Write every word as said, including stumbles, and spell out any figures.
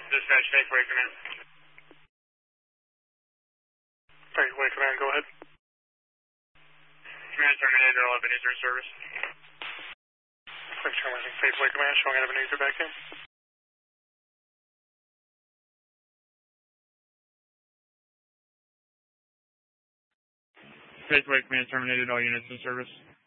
Dispatch, Faithway Command. Faithway Command, go ahead. Command terminated, all Ebenezer service. Thanks for using Faithway Command, showing Ebenezer back in. Faithway Command terminated, all units in service.